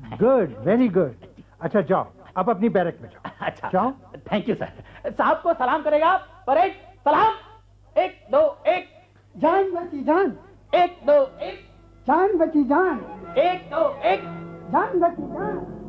है। Good, very good. अच्छा जाओ, अब अपनी बैरक में जाओ। अच्छा जाओ। Thank you sir. साहब को सलाम करेगा। परेड सलाम। 1 2 1। जान बची जान। 1 2 1। जान बची जान। 1 2 1। जान बची जान।